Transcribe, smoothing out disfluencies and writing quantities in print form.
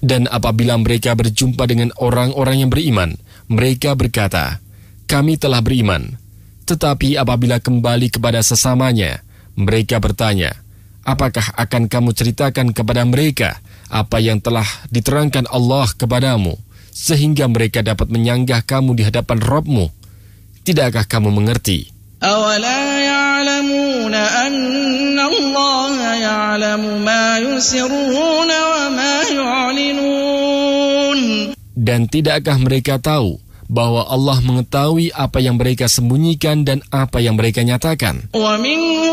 Dan apabila mereka berjumpa dengan orang-orang yang beriman, mereka berkata, "Kami telah beriman." Tetapi apabila kembali kepada sesamanya, mereka bertanya, "Apakah akan kamu ceritakan kepada mereka apa yang telah diterangkan Allah kepadamu, sehingga mereka dapat menyanggah kamu di hadapan Rabb-Mu? Tidakkah kamu mengerti?" أَوَلَا يَعْلَمُونَ أَنَّ اللَّهَ يَعْلَمُ مَا يُسِرُّونَ وَمَا يُعْلِنُونَ. Dan tidakkah mereka tahu bahwa Allah mengetahui apa yang mereka sembunyikan dan apa yang mereka nyatakan?